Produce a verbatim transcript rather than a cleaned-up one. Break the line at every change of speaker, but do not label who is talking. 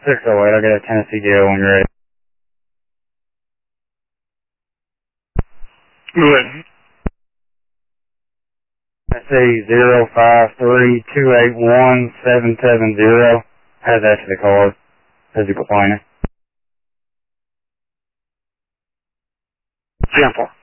six oh eight, I'll get a Tennessee deal when you're ready.
Good.
I see zero five three two eight one seven seven zero. Add that to the card. Physical cleaning.
Simple.